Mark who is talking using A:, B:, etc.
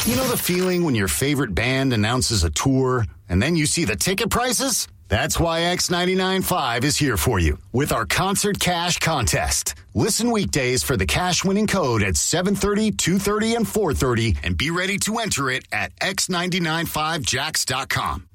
A: You know the feeling when your favorite band announces a tour and then you see the ticket prices? That's why X99.5 is here for you with our Concert Cash Contest. Listen weekdays for the cash winning code at 7:30, 2:30, and 4:30 and be ready to enter it at X995Jacks.com.